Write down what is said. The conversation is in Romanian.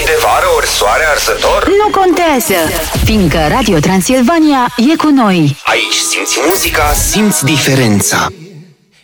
de vară ori soare arsător? Nu contează, fiindcă Radio Transilvania e cu noi. Aici simți muzica, simți diferența.